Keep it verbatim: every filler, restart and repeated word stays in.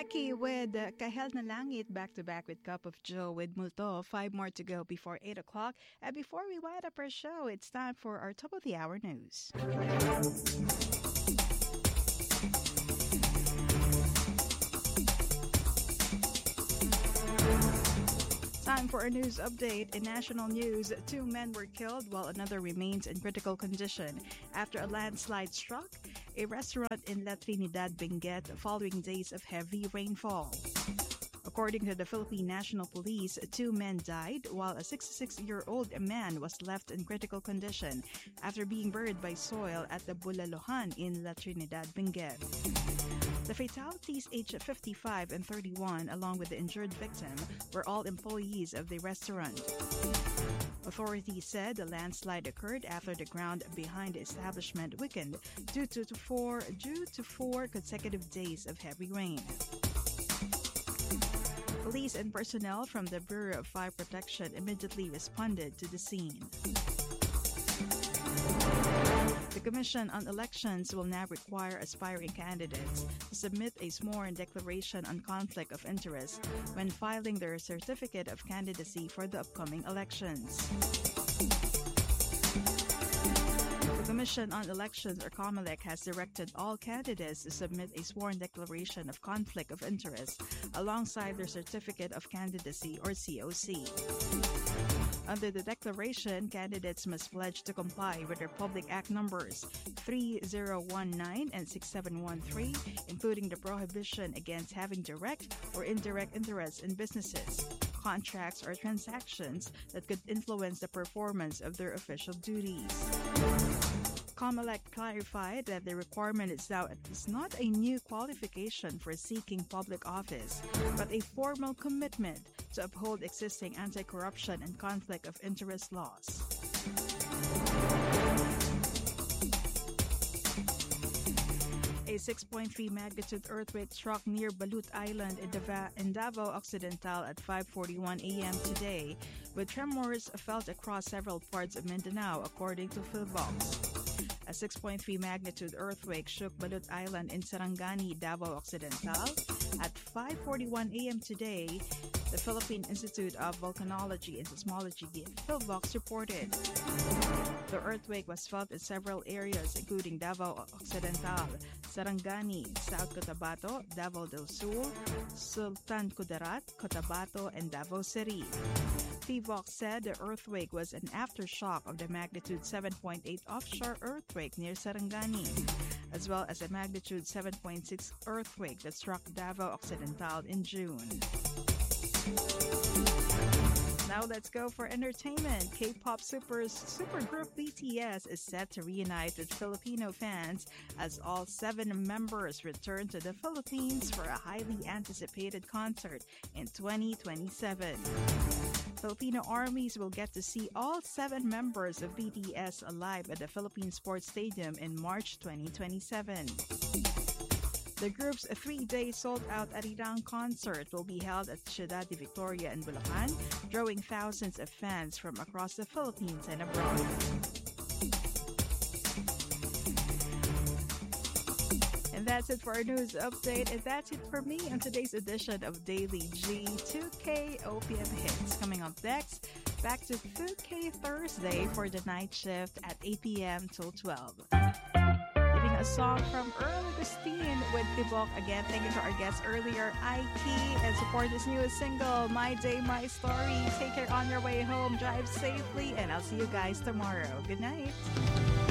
Aki with uh, Kahel na Langit, back to back with Cup of Joe with Multo. Five more to go before eight o'clock. And before we wind up our show, it's time for our top of the hour news. Time for a news update. In national news, two men were killed while another remains in critical condition after a landslide struck a restaurant in La Trinidad, Benguet following days of heavy rainfall. According to the Philippine National Police, two men died while a sixty-six-year-old man was left in critical condition after being buried by soil at the Bulalohan in La Trinidad, Benguet. The fatalities, aged fifty-five and thirty-one, along with the injured victim, were all employees of the restaurant. Authorities said the landslide occurred after the ground behind the establishment weakened due to four, due to four consecutive days of heavy rain. Police and personnel from the Bureau of Fire Protection immediately responded to the scene. The Commission on Elections will now require aspiring candidates to submit a sworn declaration on conflict of interest when filing their certificate of candidacy for the upcoming elections. The Commission on Elections, or COMELEC, has directed all candidates to submit a sworn declaration of conflict of interest alongside their certificate of candidacy, or C O C. Under the declaration, candidates must pledge to comply with Republic Act numbers three thousand nineteen and sixty-seven thirteen, including the prohibition against having direct or indirect interest in businesses, contracts, or transactions that could influence the performance of their official duties. COMELEC clarified that the requirement is now is not a new qualification for seeking public office, but a formal commitment to uphold existing anti-corruption and conflict of interest laws. A six point three magnitude earthquake struck near Balut Island in, Dava- in Davao Occidental at five forty-one a.m. today, with tremors felt across several parts of Mindanao, according to PhilVox. A six point three magnitude earthquake shook Balut Island in Sarangani, Davao Occidental at five forty-one a.m. today, the Philippine Institute of Volcanology and Seismology, PhilVox, reported. The earthquake was felt in several areas, including Davao Occidental, Sarangani, South Cotabato, Davao del Sur, Sultan Kudarat, Cotabato, and Davao City. PhilVox said the earthquake was an aftershock of the magnitude seven point eight offshore earthquake near Sarangani, as well as a magnitude seven point six earthquake that struck Davao Occidental in June. Now let's go for entertainment. K-pop super supergroup B T S is set to reunite with Filipino fans as all seven members return to the Philippines for a highly anticipated concert in twenty twenty-seven. Filipino armies will get to see all seven members of B T S live at the Philippine Sports Stadium in March twenty twenty-seven. The group's three-day sold-out Arirang concert will be held at Ciudad de Victoria in Bulacan, drawing thousands of fans from across the Philippines and abroad. And that's it for our news update, and that's it for me on today's edition of Daily G two K O P M Hits. Coming up next, back to two K Thursday for the night shift at eight p.m. till twelve. Giving a song from Earl Agustin with Tibok. Again, thank you to our guest earlier, Ike, and support this newest single, My Day, My Story. Take care on your way home, drive safely, and I'll see you guys tomorrow. Good night.